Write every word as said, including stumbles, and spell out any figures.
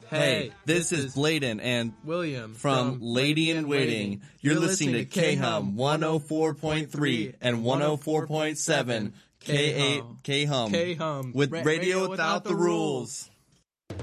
Hey, this is Bladen and William from, from Lady in Waiting. You're, You're listening to K-Hum one oh four point three and one oh four point seven K eight K-Hum. K-Hum. With Ra- Radio Without the Rules.